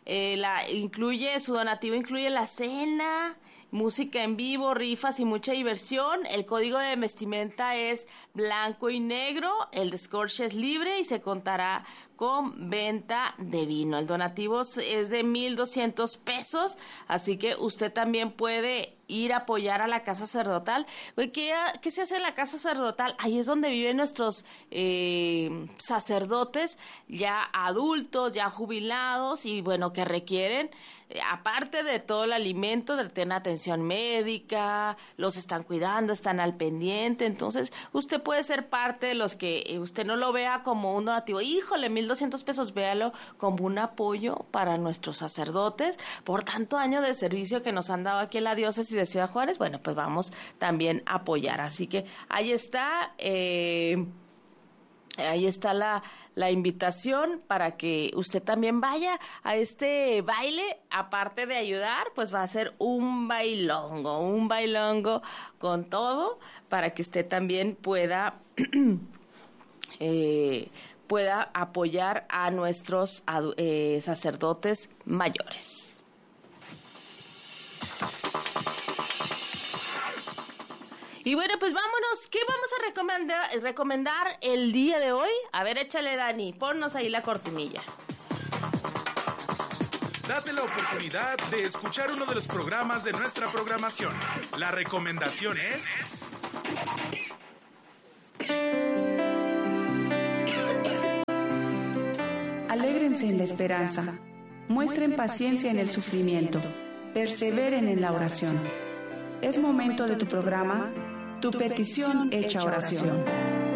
Su donativo incluye la cena, música en vivo, rifas y mucha diversión. El código de vestimenta es blanco y negro, el descorche es libre y se contará con venta de vino. El donativo es de 1,200 pesos, así que usted también puede ir a apoyar a la casa sacerdotal. ¿Qué se hace en la casa sacerdotal? Ahí es donde viven nuestros sacerdotes ya adultos, ya jubilados y bueno, que requieren, aparte de todo el alimento, de tener atención médica, los están cuidando, están al pendiente. Entonces usted puede ser parte de los que usted no lo vea como un donativo, híjole, 1,200 pesos, véalo como un apoyo para nuestros sacerdotes por tanto año de servicio que nos han dado aquí en la diócesis de Ciudad Juárez. Bueno, pues vamos también a apoyar, así que ahí está la invitación para que usted también vaya a este baile. Aparte de ayudar, pues va a ser un bailongo con todo, para que usted también pueda apoyar a nuestros sacerdotes mayores. Y bueno, pues vámonos. ¿Qué vamos a recomendar el día de hoy? A ver, échale, Dani. Ponnos ahí la cortinilla. Date la oportunidad de escuchar uno de los programas de nuestra programación. La recomendación es... Alégrense en la esperanza. Muestren paciencia en el sufrimiento. Perseveren en la oración. Es momento de tu programa, Tu Petición Hecha Oración.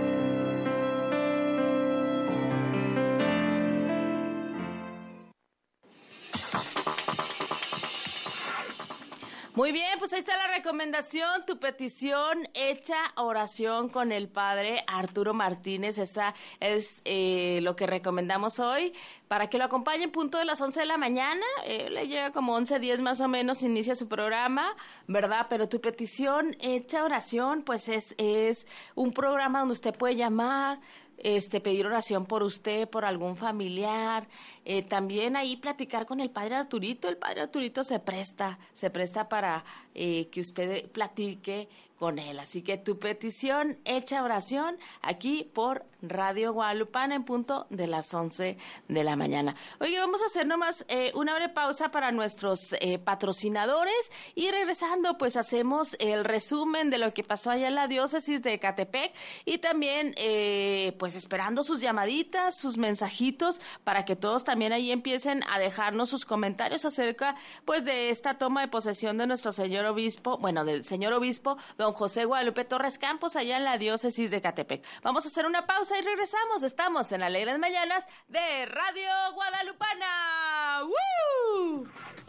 Muy bien, pues ahí está la recomendación, Tu Petición Hecha Oración con el padre Arturo Martínez. Esa es lo que recomendamos hoy, para que lo acompañen punto de las 11 de la mañana. Le llega como 11:10 más o menos, inicia su programa, ¿verdad? Pero Tu Petición Hecha Oración, pues es un programa donde usted puede llamar, pedir oración por usted, por algún familiar, también ahí platicar con el padre Arturito. El padre Arturito se presta para que usted platique con él. Así que Tu Petición Hecha Oración, aquí por Radio Guadalupana en punto de las 11 de la mañana. Oye, vamos a hacer nomás una breve pausa para nuestros patrocinadores, y regresando pues hacemos el resumen de lo que pasó allá en la diócesis de Ecatepec, y también pues esperando sus llamaditas, sus mensajitos, para que todos también ahí empiecen a dejarnos sus comentarios acerca pues de esta toma de posesión de nuestro señor obispo, del señor obispo don José Guadalupe Torres Campos, allá en la diócesis de Ecatepec. Vamos a hacer una pausa y regresamos. Estamos en Alegres Mañanas de Radio Guadalupana. ¡Woo!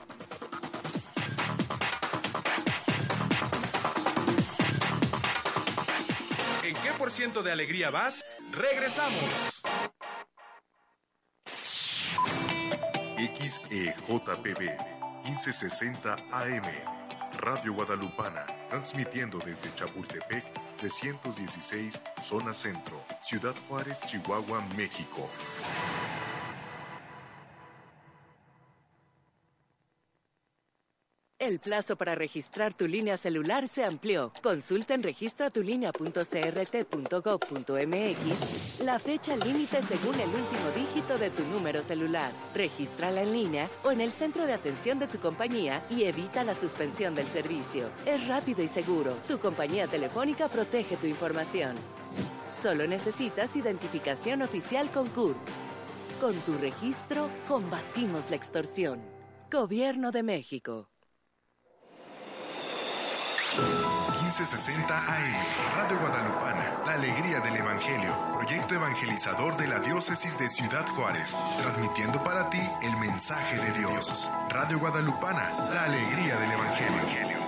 ¿En qué % de alegría vas? ¡Regresamos! XEJPB 1560 AM, Radio Guadalupana, transmitiendo desde Chapultepec 316, Zona Centro, Ciudad Juárez, Chihuahua, México. El plazo para registrar tu línea celular se amplió. Consulta en registratulinea.crt.gov.mx la fecha límite según el último dígito de tu número celular. Regístrala en línea o en el centro de atención de tu compañía y evita la suspensión del servicio. Es rápido y seguro. Tu compañía telefónica protege tu información. Solo necesitas identificación oficial con CURP. Con tu registro, combatimos la extorsión. Gobierno de México. 1560 AM, Radio Guadalupana, la alegría del Evangelio, proyecto evangelizador de la diócesis de Ciudad Juárez, transmitiendo para ti el mensaje de Dios. Radio Guadalupana, la alegría del Evangelio.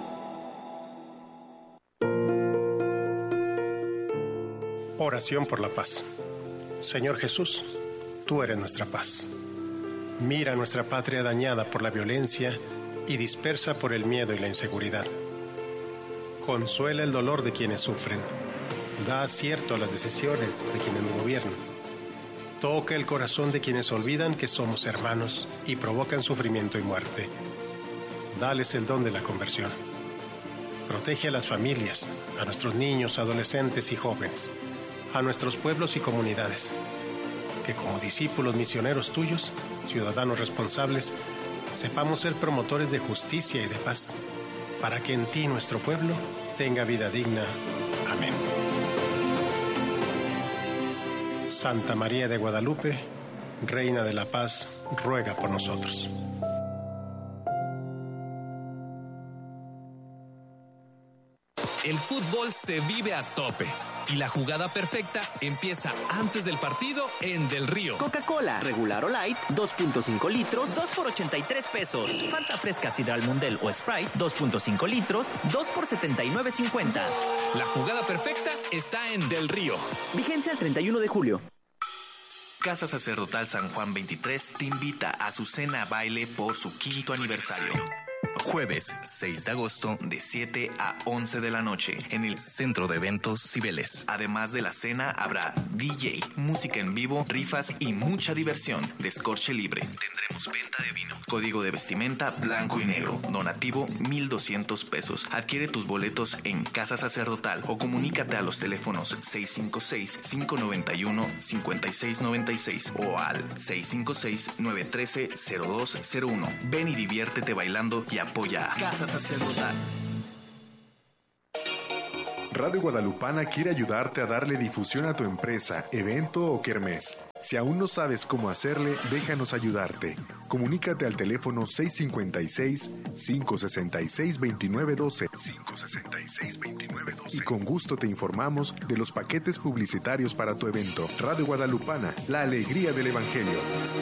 Oración por la paz. Señor Jesús, tú eres nuestra paz. Mira nuestra patria dañada por la violencia y dispersa por el miedo y la inseguridad. Consuela el dolor de quienes sufren. Da acierto a las decisiones de quienes nos gobiernan. Toca el corazón de quienes olvidan que somos hermanos y provocan sufrimiento y muerte. Dales el don de la conversión. Protege a las familias, a nuestros niños, adolescentes y jóvenes, a nuestros pueblos y comunidades. Que como discípulos misioneros tuyos, ciudadanos responsables, sepamos ser promotores de justicia y de paz, para que en ti nuestro pueblo tenga vida digna. Amén. Santa María de Guadalupe, Reina de la Paz, ruega por nosotros. El fútbol se vive a tope y la jugada perfecta empieza antes del partido en Del Río. Coca-Cola, regular o light, 2.5 litros, 2 por 83 pesos. Fanta fresca Sidral Mundel o Sprite, 2.5 litros, 2 por 79.50. La jugada perfecta está en Del Río. Vigencia el 31 de julio. Casa Sacerdotal San Juan 23 te invita a su cena baile por su 5º aniversario. Jueves 6 de agosto de 7 a 11 de la noche en el Centro de Eventos Cibeles. Además de la cena habrá DJ, música en vivo, rifas y mucha diversión. Descorche libre. Tendremos venta de vino. Código de vestimenta blanco y negro. Donativo 1,200 pesos. Adquiere tus boletos en Casa Sacerdotal o comunícate a los teléfonos 656-591-5696 o al 656-913-0201. Ven y diviértete bailando y apoya a Casa Sacerdotal. Radio Guadalupana quiere ayudarte a darle difusión a tu empresa, evento o kermés. Si aún no sabes cómo hacerle, déjanos ayudarte. Comunícate al teléfono 656-566-2912 y con gusto te informamos de los paquetes publicitarios para tu evento. Radio Guadalupana, la alegría del Evangelio.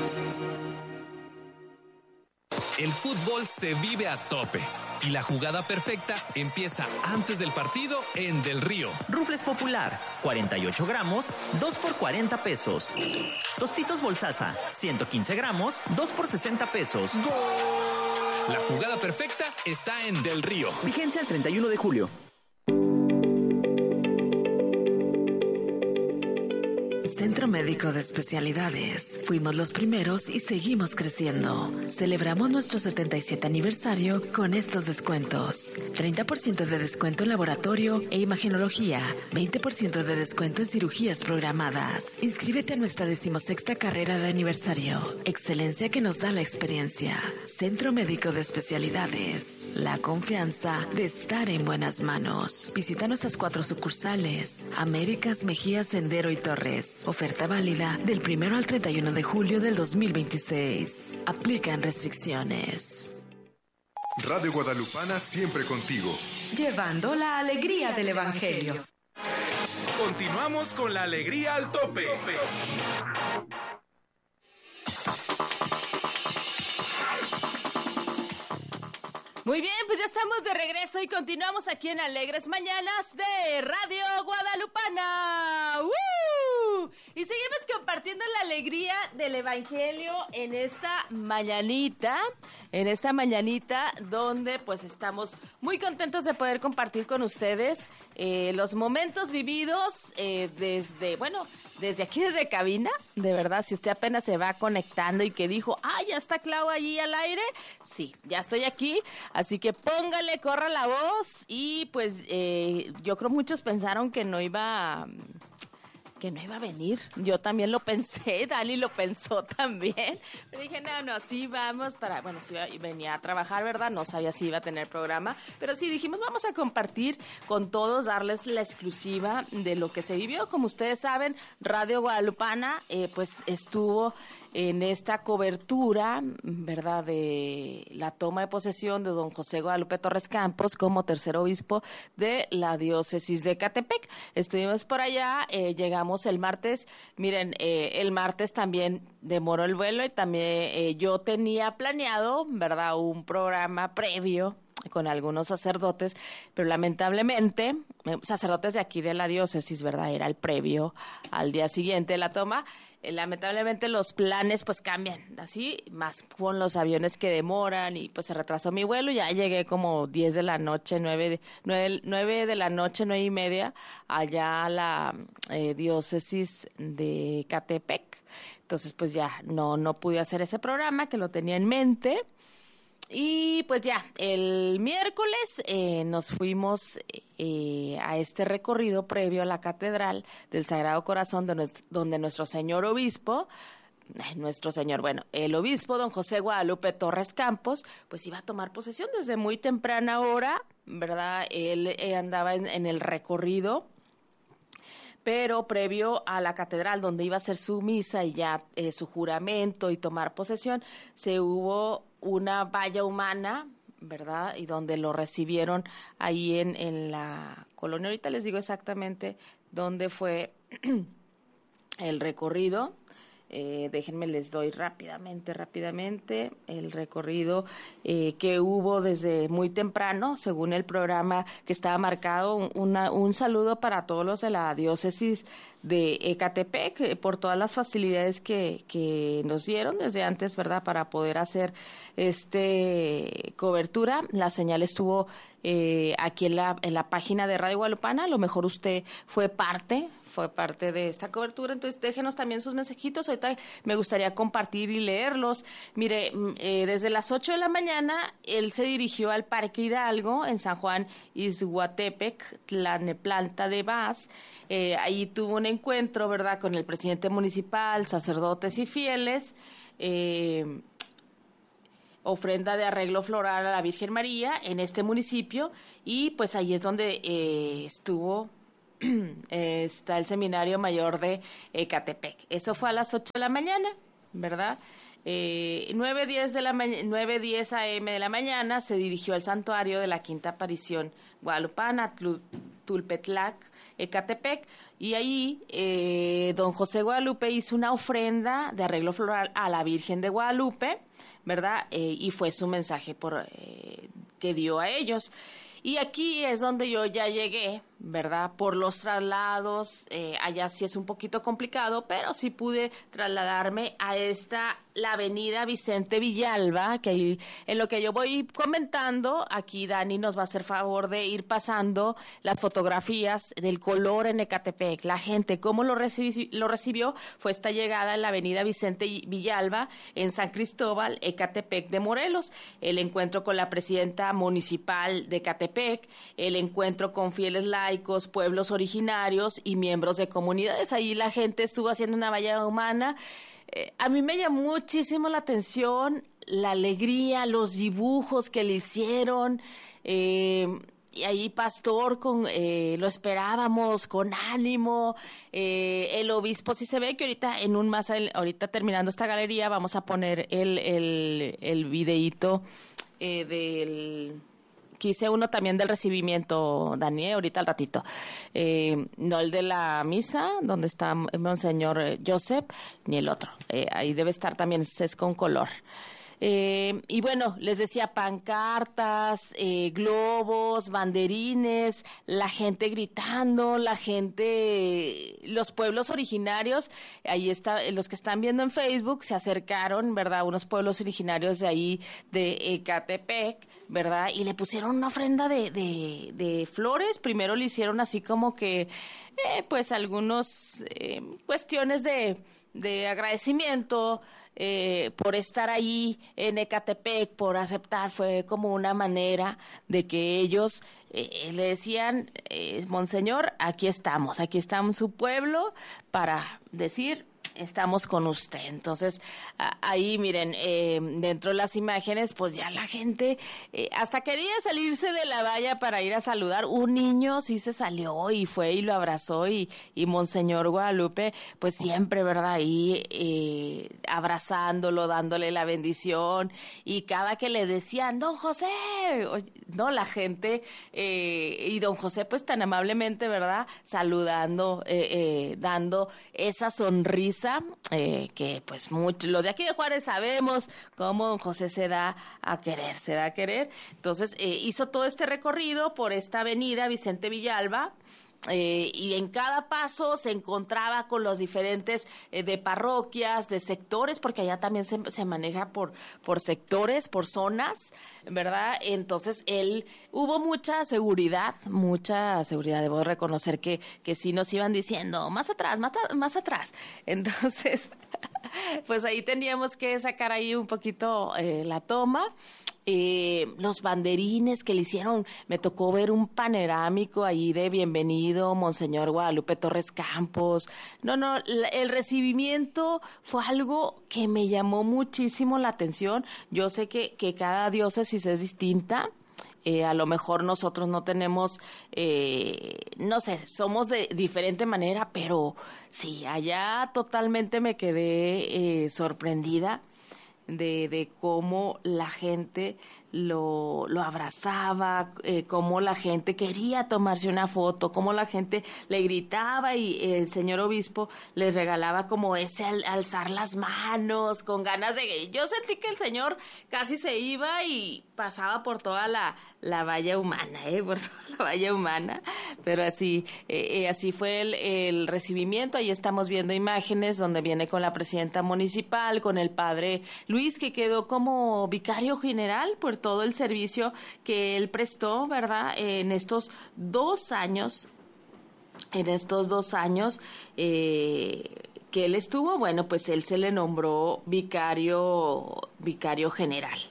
El fútbol se vive a tope y la jugada perfecta empieza antes del partido en Del Río. Rufles Popular, 48 gramos, 2 por 40 pesos. Tostitos Bolsasa, 115 gramos, 2 por 60 pesos. La jugada perfecta está en Del Río. Vigencia el 31 de julio. Centro Médico de Especialidades. Fuimos los primeros y seguimos creciendo. Celebramos nuestro 77 aniversario con estos descuentos. 30% de descuento en laboratorio e imagenología. 20% de descuento en cirugías programadas. Inscríbete a nuestra 16ª carrera de aniversario. Excelencia que nos da la experiencia. Centro Médico de Especialidades. La confianza de estar en buenas manos. Visita nuestras 4 sucursales. Américas, Mejía, Sendero y Torres. Oferta válida del 1 al 31 de julio del 2026. Aplican restricciones. Radio Guadalupana siempre contigo. Llevando la alegría del Evangelio. Continuamos con la alegría al tope. Muy bien, pues ya estamos de regreso y continuamos aquí en Alegres Mañanas de Radio Guadalupana. ¡Woo! Y seguimos compartiendo la alegría del Evangelio en esta mañanita donde pues estamos muy contentos de poder compartir con ustedes los momentos vividos desde aquí, desde cabina. De verdad, si usted apenas se va conectando y que dijo, ya está Clau allí al aire, sí, ya estoy aquí, así que póngale, corra la voz y pues yo creo muchos pensaron que no iba a venir. Yo también lo pensé, Dani lo pensó también. Pero dije, no, sí vamos sí venía a trabajar, ¿verdad? No sabía si iba a tener programa. Pero sí dijimos, vamos a compartir con todos, darles la exclusiva de lo que se vivió. Como ustedes saben, Radio Guadalupana, pues estuvo en esta cobertura, ¿verdad?, de la toma de posesión de don José Guadalupe Torres Campos como tercer obispo de la diócesis de Ecatepec. Estuvimos por allá, llegamos el martes. Miren, el martes también demoró el vuelo y también yo tenía planeado, ¿verdad?, un programa previo con algunos sacerdotes, pero lamentablemente, sacerdotes de aquí de la diócesis, ¿verdad?, era el previo al día siguiente de la toma. Lamentablemente los planes pues cambian, así, más con los aviones que demoran y pues se retrasó mi vuelo. Ya llegué como 10 de la noche, 9 de la noche, 9:30, allá a la diócesis de Ecatepec. entonces pues ya no pude hacer ese programa que lo tenía en mente. Y pues ya, el miércoles nos fuimos a este recorrido previo a la Catedral del Sagrado Corazón, donde nuestro señor obispo, el obispo don José Guadalupe Torres Campos, pues iba a tomar posesión desde muy temprana hora, ¿verdad? Él andaba en el recorrido, pero previo a la catedral donde iba a hacer su misa y ya su juramento y tomar posesión, se hubo una valla humana, ¿verdad? Y donde lo recibieron ahí en la colonia. Ahorita les digo exactamente dónde fue el recorrido. Déjenme, les doy rápidamente el recorrido que hubo desde muy temprano, según el programa que estaba marcado. Un saludo para todos los de la diócesis de Ecatepec por todas las facilidades que nos dieron desde antes, ¿verdad?, para poder hacer cobertura. La señal estuvo aquí en la página de Radio Guadalupana. A lo mejor usted fue parte de esta cobertura, entonces déjenos también sus mensajitos. Ahorita me gustaría compartir y leerlos. Mire, desde las 8 de la mañana él se dirigió al Parque Hidalgo en San Juan Izhuatepec, Tlalnepantla de Vaz. Ahí tuvo un encuentro, ¿verdad?, con el presidente municipal, sacerdotes y fieles. Ofrenda de arreglo floral a la Virgen María en este municipio, y pues ahí es donde está el Seminario Mayor de Ecatepec. Eso fue a las 8 de la mañana, ¿verdad? 9:10 a.m. de la mañana se dirigió al santuario de la Quinta Aparición Guadalupana, Tulpetlac, Ecatepec, y ahí don José Guadalupe hizo una ofrenda de arreglo floral a la Virgen de Guadalupe, ¿verdad? Y fue su mensaje que dio a ellos. Y aquí es donde yo ya llegué, ¿verdad? Por los traslados, allá sí es un poquito complicado, pero sí pude trasladarme a la avenida Vicente Villalba, que ahí, en lo que yo voy comentando, aquí Dani nos va a hacer favor de ir pasando las fotografías del color en Ecatepec. La gente, cómo lo recibió, fue esta llegada en la avenida Vicente Villalba, en San Cristóbal, Ecatepec de Morelos, el encuentro con la presidenta municipal de Ecatepec, el encuentro con fieles laicos, pueblos originarios y miembros de comunidades. Ahí la gente estuvo haciendo una valla humana. A mí me llamó muchísimo la atención, la alegría, los dibujos que le hicieron. Y ahí Pastor lo esperábamos con ánimo. El obispo, sí se ve que ahorita terminando esta galería vamos a poner el videíto que hice uno también del recibimiento, Daniel, ahorita al ratito. No el de la misa, donde está Monseñor Joseph, ni el otro. Ahí debe estar también, es con color. Y bueno, les decía, pancartas, globos, banderines, la gente gritando, los pueblos originarios, ahí está, los que están viendo en Facebook se acercaron, ¿verdad? Unos pueblos originarios de ahí, de Ecatepec, ¿verdad? Y le pusieron una ofrenda de flores. Primero le hicieron así como que, pues algunos cuestiones de agradecimiento, por estar ahí en Ecatepec, por aceptar. Fue como una manera de que ellos le decían, Monseñor, aquí estamos su pueblo, para decir, estamos con usted. Entonces, ahí miren, dentro de las imágenes, pues ya la gente hasta quería salirse de la valla para ir a saludar. Un niño sí se salió y fue y lo abrazó, y Monseñor Guadalupe, pues siempre, ¿verdad? Ahí abrazándolo, dándole la bendición, y cada que le decían, don José, no, la gente, y don José pues tan amablemente, ¿verdad? Saludando, dando esa sonrisa, que pues los de aquí de Juárez sabemos cómo don José se da a querer. Entonces hizo todo este recorrido por esta avenida Vicente Villalba, y en cada paso se encontraba con los diferentes de parroquias, de sectores, porque allá también se maneja por sectores, por zonas, ¿verdad? Entonces hubo mucha seguridad, debo reconocer que sí nos iban diciendo, más atrás. Entonces, pues ahí teníamos que sacar ahí un poquito la toma. Los banderines que le hicieron, me tocó ver un panorámico ahí de bienvenido Monseñor Guadalupe Torres Campos. El recibimiento fue algo que me llamó muchísimo la atención. Yo sé que cada diócesis es distinta. A lo mejor nosotros no tenemos, no sé, somos de diferente manera, pero sí, allá totalmente me quedé sorprendida de cómo la gente lo abrazaba, cómo la gente quería tomarse una foto, cómo la gente le gritaba y el señor obispo les regalaba como ese alzar las manos con ganas de... Yo sentí que el señor casi se iba y pasaba por toda la valla humana, pero así fue el recibimiento. Ahí estamos viendo imágenes donde viene con la presidenta municipal, con el padre Luis, que quedó como vicario general por todo el servicio que él prestó, ¿verdad? En estos 2 años que él estuvo, bueno, pues él se le nombró vicario general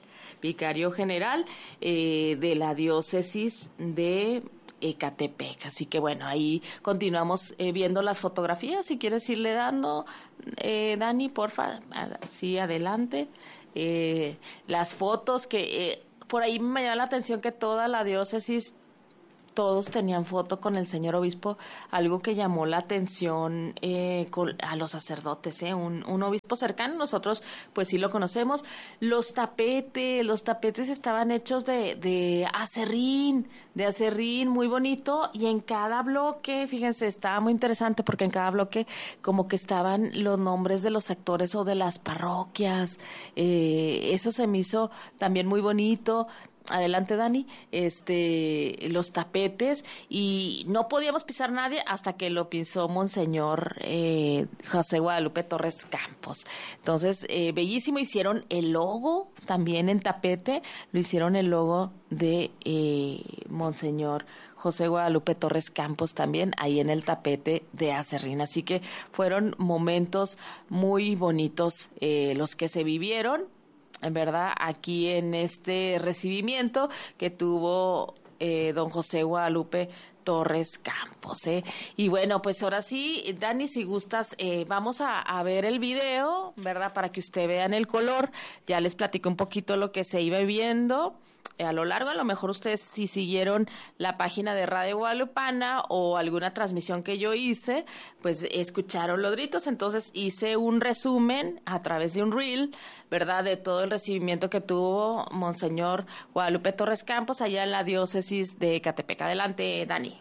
de la diócesis de Ecatepec. Así que bueno, ahí continuamos viendo las fotografías. Si quieres irle dando, Dani, porfa, sí, adelante. Las fotos que por ahí me llamó la atención que toda la diócesis, todos tenían foto con el señor obispo, algo que llamó la atención a los sacerdotes, un obispo cercano. Nosotros pues sí lo conocemos. Los tapetes estaban hechos de acerrín, muy bonito, y en cada bloque, fíjense, estaba muy interesante porque en cada bloque como que estaban los nombres de los sectores o de las parroquias. Eso se me hizo también muy bonito. Adelante, Dani. Los tapetes, y no podíamos pisar nadie hasta que lo pisó Monseñor José Guadalupe Torres Campos. Entonces, bellísimo. Hicieron el logo también en tapete, lo hicieron el logo de Monseñor José Guadalupe Torres Campos también ahí en el tapete de acerrín. Así que fueron momentos muy bonitos los que se vivieron, en verdad, aquí en este recibimiento que tuvo don José Guadalupe Torres Campos. Y bueno, pues ahora sí, Dani, si gustas, vamos a ver el video, ¿verdad? Para que usted vean el color. Ya les platico un poquito lo que se iba viendo a lo largo. A lo mejor ustedes, si siguieron la página de Radio Guadalupana o alguna transmisión que yo hice, pues escucharon los gritos. Entonces hice un resumen a través de un reel, ¿verdad?, de todo el recibimiento que tuvo Monseñor Guadalupe Torres Campos allá en la diócesis de Ecatepec. Adelante, Dani.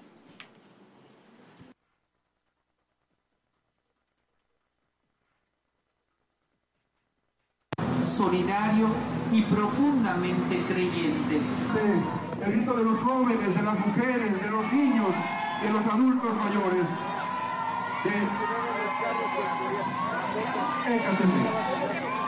Solidario y profundamente creyente. El grito de los jóvenes, de las mujeres, de los niños, de los adultos mayores de Ecatepec.